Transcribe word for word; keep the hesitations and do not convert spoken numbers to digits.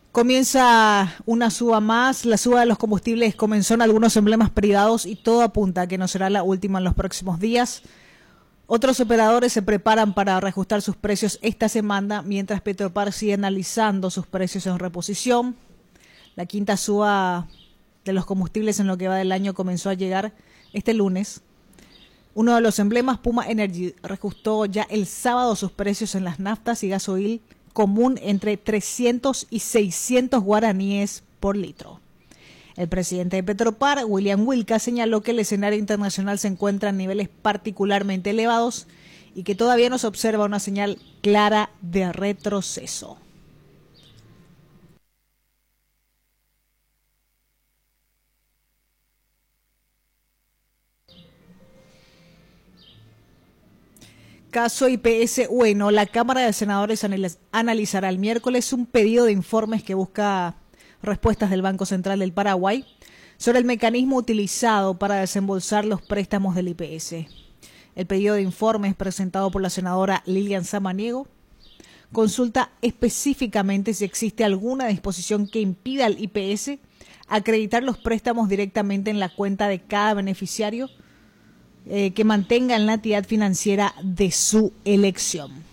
Comienza una suba más. La suba de los combustibles comenzó en algunos emblemas privados y todo apunta a que no será la última en los próximos días. Otros operadores se preparan para reajustar sus precios esta semana, mientras Petropar sigue analizando sus precios en reposición. La quinta suba de los combustibles en lo que va del año comenzó a llegar este lunes. Uno de los emblemas, Puma Energy, reajustó ya el sábado sus precios en las naftas y gasoil común entre trescientos y seiscientos guaraníes por litro. El presidente de Petropar, William Wilca, señaló que el escenario internacional se encuentra en niveles particularmente elevados y que todavía no se observa una señal clara de retroceso. Caso I P S Bueno, la Cámara de Senadores analizará el miércoles un pedido de informes que busca respuestas del Banco Central del Paraguay sobre el mecanismo utilizado para desembolsar los préstamos del I P S. El pedido de informes presentado por la senadora Lilian Samaniego consulta específicamente si existe alguna disposición que impida al I P S acreditar los préstamos directamente en la cuenta de cada beneficiario Eh, que mantengan la entidad financiera de su elección.